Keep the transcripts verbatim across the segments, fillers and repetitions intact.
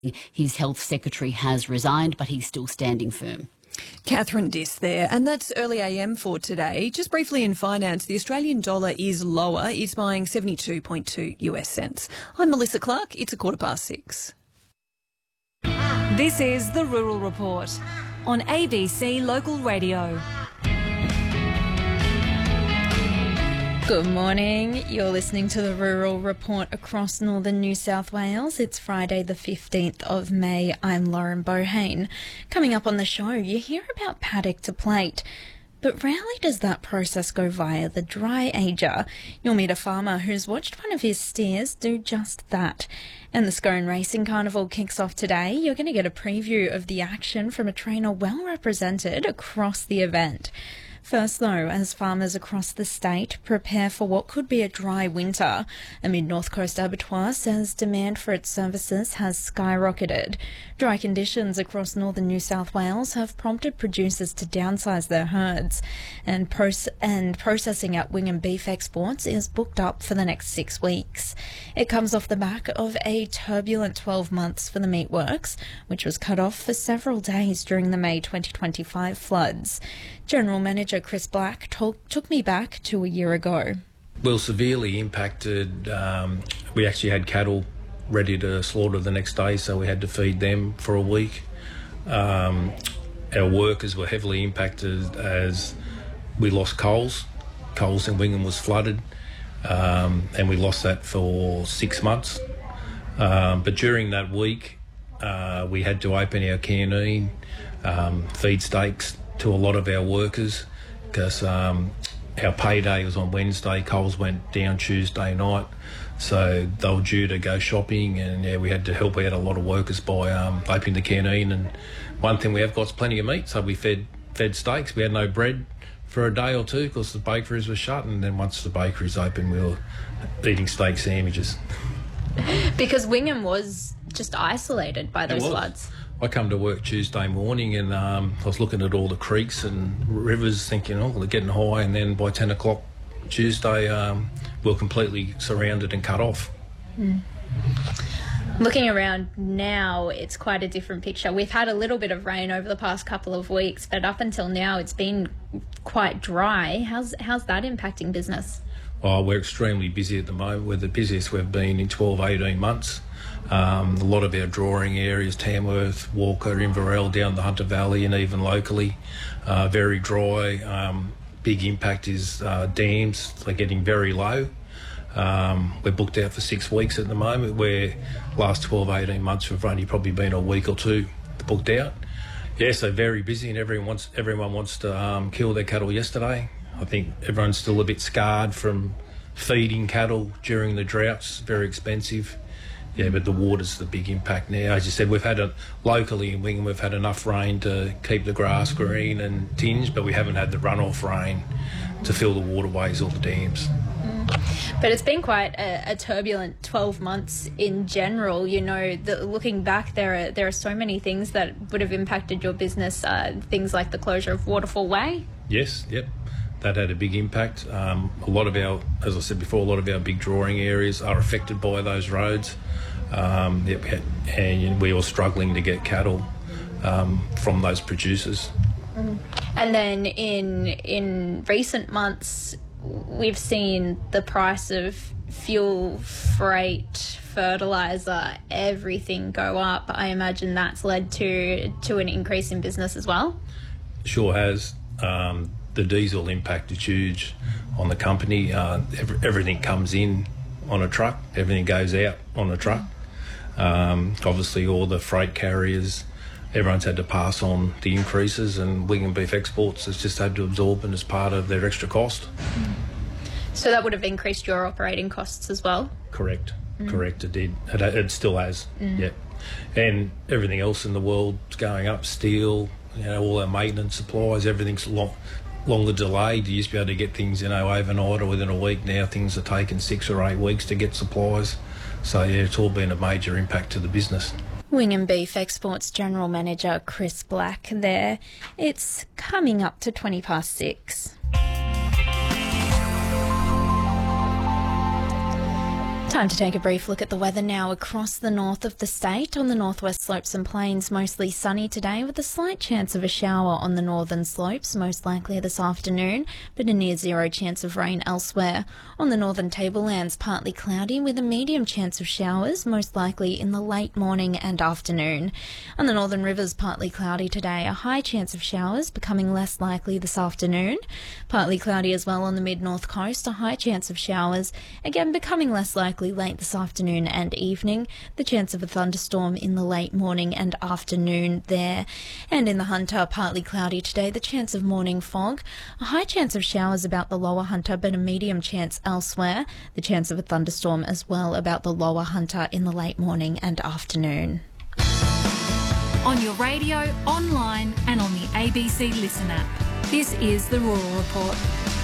His health secretary has resigned, but he's still standing firm. Catherine Diss there. And that's early A M for today. Just briefly in finance, the Australian dollar is lower. It's buying seventy-two point two US cents. I'm Melissa Clark. It's a quarter past six. This is the Rural Report on A B C Local Radio. Good morning. You're listening to the Rural Report across northern New South Wales. It's Friday the fifteenth of May. I'm Lauren Bohane. Coming up on the show, you hear about paddock to plate, but rarely does that process go via the dry ager. You'll meet a farmer who's watched one of his steers do just that. And the Scone Racing Carnival kicks off today. You're going to get a preview of the action from a trainer well represented across the event. First, though, as farmers across the state prepare for what could be a dry winter, a Mid-North Coast abattoir says demand for its services has skyrocketed. Dry conditions across northern New South Wales have prompted producers to downsize their herds, and, proce- and processing at Wingham Beef Exports is booked up for the next six weeks. It comes off the back of a turbulent twelve months for the meatworks, which was cut off for several days during the May twenty twenty-five floods. General Manager Chris Black talk, took me back to a year ago. Well, severely impacted. Um, we actually had cattle ready to slaughter the next day, so we had to feed them for a week. Um, our workers were heavily impacted as we lost Coles. Coles in Wingham was flooded, um, and we lost that for six months. Um, but during that week, uh, we had to open our canteen, um, feed steaks to a lot of our workers, because um, our payday was on Wednesday. Coles went down Tuesday night, so they were due to go shopping, and yeah, we had to help out a lot of workers by um, opening the canteen. And one thing we have got is plenty of meat, so we fed fed steaks. We had no bread for a day or two because the bakeries were shut, and then once the bakeries opened, we were eating steak sandwiches. Because Wingham was just isolated by those floods. I come to work Tuesday morning, and um, I was looking at all the creeks and rivers thinking, oh, they're getting high, and then by ten o'clock Tuesday um, we were completely surrounded and cut off. Mm. Looking around now, it's quite a different picture. We've had a little bit of rain over the past couple of weeks, but up until now it's been quite dry. How's, how's that impacting business? Oh, we're extremely busy at the moment. We're the busiest we've been in twelve, eighteen months. Um, a lot of our drawing areas, Tamworth, Walker, Inverell, down the Hunter Valley, and even locally, uh, very dry. Um, big impact is uh, dams. They're getting very low. Um, we're booked out for six weeks at the moment, where last twelve, eighteen months we've only probably been a week or two booked out. Yeah, so very busy, and everyone wants, everyone wants to um, kill their cattle yesterday. I think everyone's still a bit scarred from feeding cattle during the droughts, very expensive. Yeah, but the water's the big impact now. As you said, we've had a, locally in Wingham, we've had enough rain to keep the grass green and tinged, but we haven't had the runoff rain to fill the waterways or the dams. Mm. But it's been quite a, a turbulent twelve months in general. You know, the, looking back, there are there are so many things that would have impacted your business, uh, things like the closure of Waterfall Way. Yes, yep. That had a big impact. Um, a lot of our, as I said before, a lot of our big drawing areas are affected by those roads. Um, yep, and we were struggling to get cattle um, from those producers. Mm. And then in in recent months, we've seen the price of fuel, freight, fertiliser, everything go up. I imagine that's led to to an increase in business as well. Sure has. Um, the diesel impact is huge on the company. Uh, every, everything comes in on a truck, everything goes out on a truck. Um, obviously all the freight carriers, everyone's had to pass on the increases, and Wingham Beef Exports has just had to absorb them as part of their extra cost. Mm. So that would have increased your operating costs as well? Correct, mm. correct, it did. It, it still has, mm. yeah. And everything else in the world's going up, steel, you know, all our maintenance supplies, everything's long, longer delayed. You used to be able to get things, you know, overnight or within a week. Now things are taking six or eight weeks to get supplies. So, yeah, it's all been a major impact to the business. Wingham Beef Exports General Manager Chris Black there. It's coming up to twenty past six. Time to take a brief look at the weather now across the north of the state. On the northwest slopes and plains, mostly sunny today with a slight chance of a shower on the northern slopes, most likely this afternoon, but a near zero chance of rain elsewhere. On the northern tablelands, partly cloudy with a medium chance of showers, most likely in the late morning and afternoon. On the northern rivers, partly cloudy today, a high chance of showers, becoming less likely this afternoon. Partly cloudy as well on the mid-north coast, a high chance of showers, again becoming less likely late this afternoon and evening. The chance of a thunderstorm in the late morning and afternoon there. And in the Hunter, partly cloudy today, the chance of morning fog. A high chance of showers about the lower Hunter, but a medium chance elsewhere. The chance of a thunderstorm as well about the lower Hunter in the late morning and afternoon. On your radio, online and on the A B C Listen app. This is the Rural Report.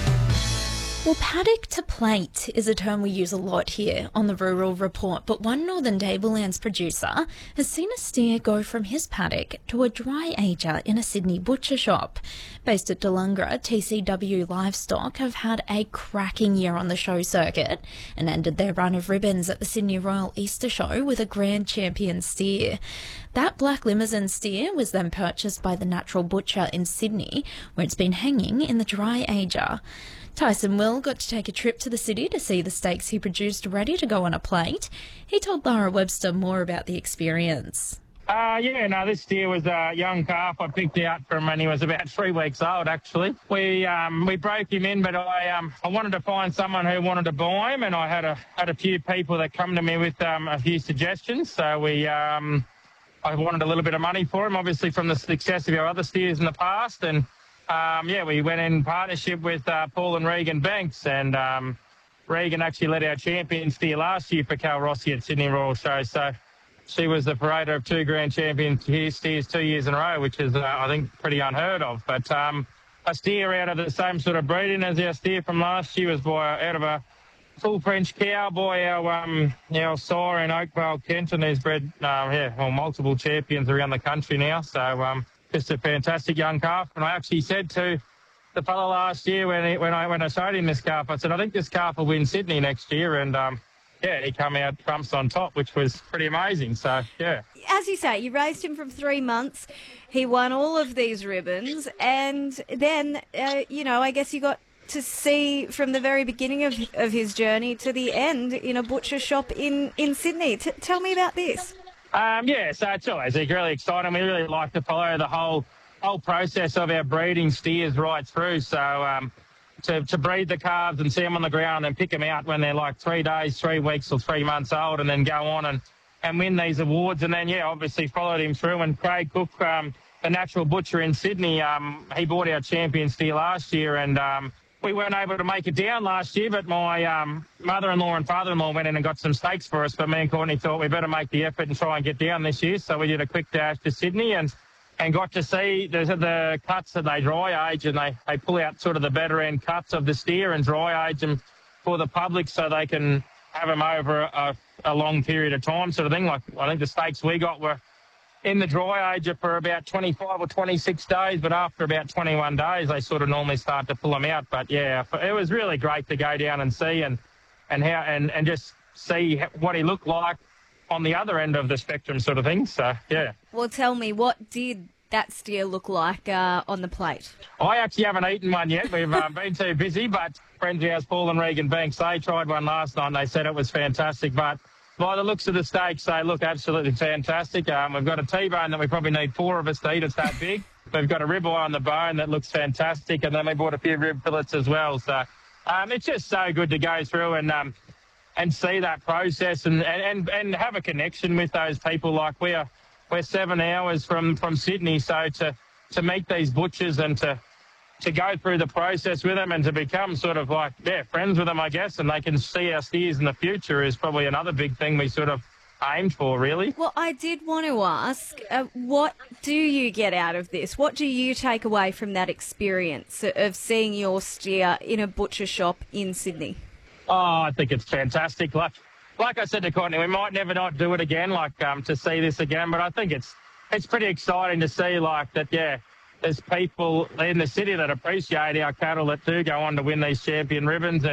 Well, paddock to plate is a term we use a lot here on the Rural Report, but one Northern Tablelands producer has seen a steer go from his paddock to a dry ager in a Sydney butcher shop. Based at Delungra, T C W Livestock have had a cracking year on the show circuit and ended their run of ribbons at the Sydney Royal Easter Show with a grand champion steer. That black limousine steer was then purchased by the Natural Butcher in Sydney, where it's been hanging in the dry ager. Tyson Will got to take a trip to the city to see the steaks he produced ready to go on a plate. He told Lara Webster more about the experience. Uh, yeah, no, this steer was a young calf I picked out from when he was about three weeks old, actually. We um, we broke him in, but I um, I wanted to find someone who wanted to buy him, and I had a had a few people that come to me with um, a few suggestions. So we um, I wanted a little bit of money for him, obviously from the success of our other steers in the past, and Um, yeah, we went in partnership with uh, Paul and Regan Banks, and um, Regan actually led our champion steer last year for Cal Rossi at Sydney Royal Show. So she was the parader of two grand champion steers two years in a row, which is, uh, I think, pretty unheard of. But um, a steer out of the same sort of breeding as our steer from last year was by, out of a full French cow by our, um, our sire in Oakvale, Kenton, who's bred um, yeah, well, multiple champions around the country now. So um, just a fantastic young calf. And I actually said to the fella last year when he, when I when I showed him this calf, I said, I think this calf will win Sydney next year. And um, yeah, he come out trumps on top, which was pretty amazing. So yeah. As you say, you raised him from three months. He won all of these ribbons, and then uh, you know, I guess you got to see from the very beginning of of his journey to the end in a butcher shop in in Sydney. T- tell me about this. Um, yeah, so it's always really exciting. We really like to follow the whole whole process of our breeding steers right through. So um, to, to breed the calves and see them on the ground and pick them out when they're like three days, three weeks or three months old, and then go on and, and win these awards. And then, yeah, obviously followed him through. And Craig Cook, um, the Natural Butcher in Sydney, um, he bought our champion steer last year, and um, we weren't able to make it down last year, but my um, mother-in-law and father-in-law went in and got some steaks for us. But me and Courtney thought we better make the effort and try and get down this year. So we did a quick dash to Sydney and, and got to see the, the cuts that they dry age, and they, they pull out sort of the better end cuts of the steer and dry age them for the public so they can have them over a, a long period of time sort of thing. Like I think the steaks we got were in the dry age for about twenty-five or twenty-six days, but after about twenty-one days, they sort of normally start to pull them out. But yeah, it was really great to go down and see and and how and, and just see what he looked like on the other end of the spectrum, sort of thing. So yeah. Well, tell me, what did that steer look like uh, on the plate? I actually haven't eaten one yet. We've uh, been too busy, but friends of ours, Paul and Regan Banks, they tried one last night and they said it was fantastic. But by the looks of the steaks, they look absolutely fantastic. Um, we've got a T-bone that we probably need four of us to eat. It's that big. We've got a ribeye on the bone that looks fantastic, and then we bought a few rib fillets as well. So um, it's just so good to go through and um, and see that process and, and, and have a connection with those people. Like we're we're seven hours from, from Sydney, so to to meet these butchers and to to go through the process with them and to become sort of like, yeah, friends with them, I guess, and they can see our steers in the future is probably another big thing we sort of aimed for, really. Well, I did want to ask, uh, what do you get out of this? What do you take away from that experience of seeing your steer in a butcher shop in Sydney? Oh, I think it's fantastic. Like, like I said to Courtney, we might never not do it again, like um, to see this again, but I think it's it's pretty exciting to see, like, that, yeah, there's people in the city that appreciate our cattle that do go on to win these champion ribbons, and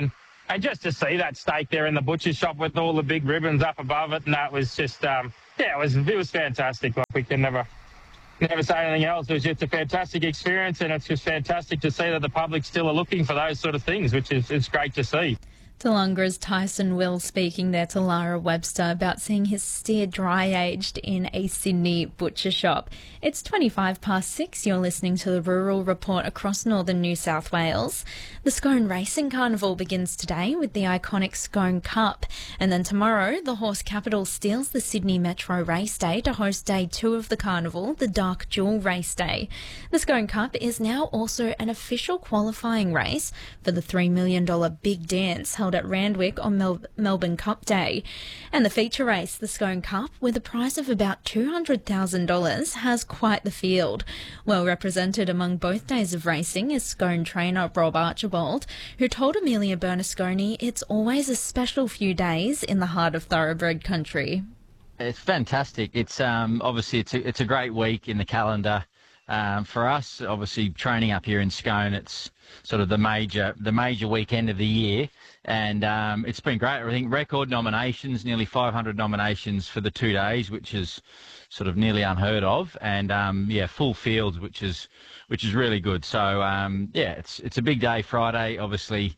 and just to see that steak there in the butcher shop with all the big ribbons up above it, and that was just, um, yeah, it was it was fantastic. Like, we can never never say anything else. It was just a fantastic experience, and it's just fantastic to see that the public still are looking for those sort of things, which is it's great to see. Toowoonga's Tyson Will speaking there to Lara Webster about seeing his steer dry-aged in a Sydney butcher shop. It's twenty-five past six. You're listening to the Rural Report across northern New South Wales. The Scone Racing Carnival begins today with the iconic Scone Cup. And then tomorrow, the horse capital steals the Sydney Metro Race Day to host day two of the carnival, the Dark Jewel Race Day. The Scone Cup is now also an official qualifying race for the three million dollars Big Dance held at Randwick on Mel- Melbourne Cup Day. And the feature race, the Scone Cup, with a prize of about two hundred thousand dollars, has quite the field. Well represented among both days of racing is Scone trainer Rob Archibald, who told Amelia Bernasconi it's always a special few days in the heart of thoroughbred country. It's fantastic. It's um, obviously it's a, it's a great week in the calendar. Um, for us, obviously training up here in Scone, it's sort of the major the major weekend of the year, and um, it's been great. I think record nominations, nearly five hundred nominations for the two days, which is sort of nearly unheard of, and um, yeah, full fields, which is which is really good. So um, yeah, it's it's a big day Friday. Obviously,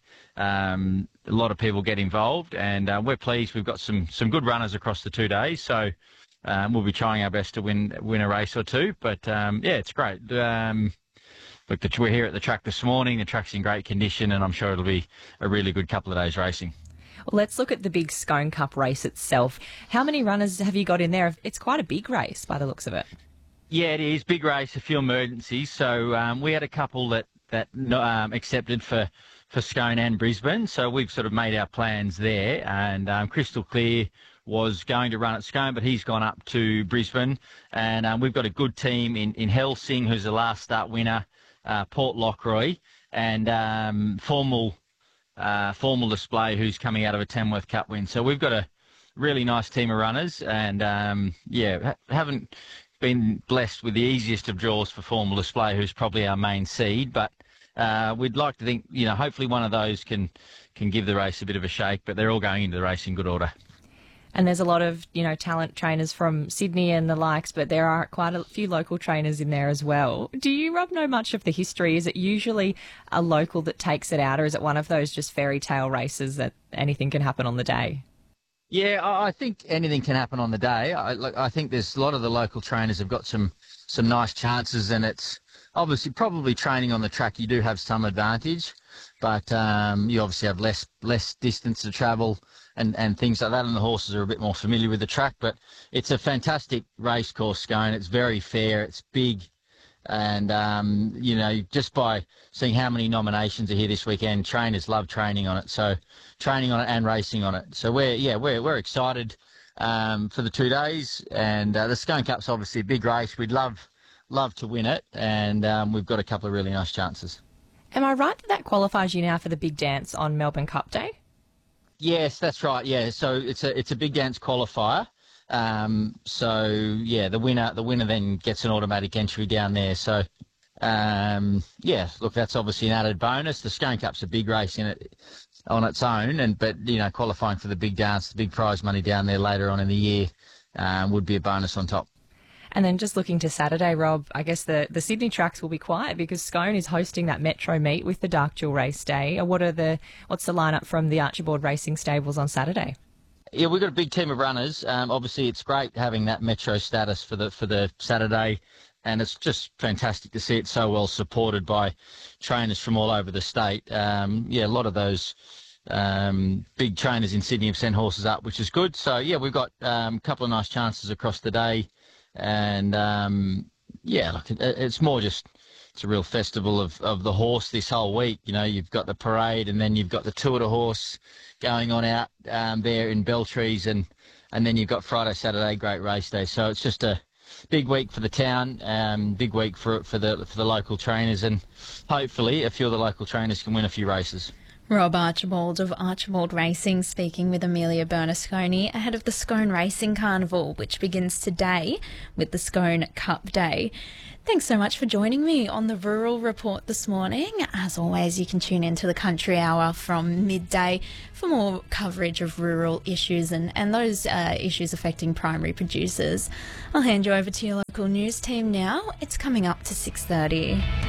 um, a lot of people get involved, and uh, we're pleased. We've got some some good runners across the two days, so. Um, we'll be trying our best to win win a race or two, but um, yeah, it's great. Um, look, the, we're here at the track this morning. The track's in great condition, and I'm sure it'll be a really good couple of days racing. Well, let's look at the big Scone Cup race itself. How many runners have you got in there? It's quite a big race by the looks of it. Yeah, it is. Big race, a few emergencies. So um, we had a couple that, that um, accepted for, for Scone and Brisbane, so we've sort of made our plans there, and um, Crystal Clear was going to run at Scone, but he's gone up to Brisbane. And um, we've got a good team in, in Helsing, who's the last start winner, uh, Port Lockroy, and um, Formal uh, Formal Display, who's coming out of a Tamworth Cup win. So we've got a really nice team of runners, and um, yeah, ha- haven't been blessed with the easiest of draws for Formal Display, who's probably our main seed, but uh, we'd like to think, you know, hopefully one of those can, can give the race a bit of a shake, but they're all going into the race in good order. And there's a lot of, you know, talent trainers from Sydney and the likes, but there are quite a few local trainers in there as well. Do you, Rob, know much of the history? Is it usually a local that takes it out, or is it one of those just fairy tale races that anything can happen on the day? Yeah, I think anything can happen on the day. I, look, I think there's a lot of the local trainers have got some, some nice chances, and it's obviously probably training on the track. You do have some advantage, but um, you obviously have less less distance to travel and, and things like that, and the horses are a bit more familiar with the track. But it's a fantastic race course, Scone. It's very fair. It's big. And, um, you know, just by seeing how many nominations are here this weekend, trainers love training on it. So training on it and racing on it. So we're, yeah, we're, we're excited um, for the two days. And uh, the Scone Cup's obviously a big race. We'd love, love to win it. And um, we've got a couple of really nice chances. Am I right that that qualifies you now for the big dance on Melbourne Cup Day? Yes, that's right. Yeah. So it's a, it's a big dance qualifier. Um, so yeah, the winner, the winner then gets an automatic entry down there. So, um, yeah, look, that's obviously an added bonus. The Scone Cup's a big race in it on its own, and, but, you know, qualifying for the big dance, the big prize money down there later on in the year, um, would be a bonus on top. And then just looking to Saturday, Rob, I guess the, the Sydney tracks will be quiet because Scone is hosting that Metro meet with the Dark Jewel Race Day. What are the, what's the lineup from the Archibald Racing stables on Saturday? Yeah, we've got a big team of runners. Um, obviously, it's great having that Metro status for the for the Saturday, and it's just fantastic to see it so well supported by trainers from all over the state. Um, yeah, a lot of those um, big trainers in Sydney have sent horses up, which is good. So, yeah, we've got um, a couple of nice chances across the day, and, um, yeah, look, it, it's more just... It's a real festival of, of the horse this whole week. You know, you've got the parade, and then you've got the Tour de Horse going on out um, there in Beltrees, and, and then you've got Friday, Saturday, great race day. So it's just a big week for the town, um, big week for for the for the local trainers, and hopefully a few of the local trainers can win a few races. Rob Archibald of Archibald Racing speaking with Amelia Bernasconi ahead of the Scone Racing Carnival, which begins today with the Scone Cup Day. Thanks so much for joining me on the Rural Report this morning. As always, you can tune into the Country Hour from midday for more coverage of rural issues and, and those uh, issues affecting primary producers. I'll hand you over to your local news team now. It's coming up to six thirty.